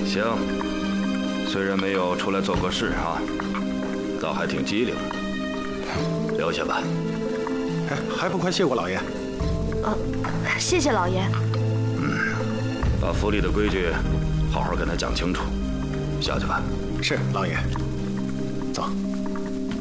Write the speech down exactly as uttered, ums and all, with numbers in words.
行，虽然没有出来做过事啊，倒还挺机灵。留下吧。 哎，还不快谢过老爷？ 呃，谢谢老爷。 嗯，把府里的规矩好好跟他讲清楚。下去吧。 是老爷。走。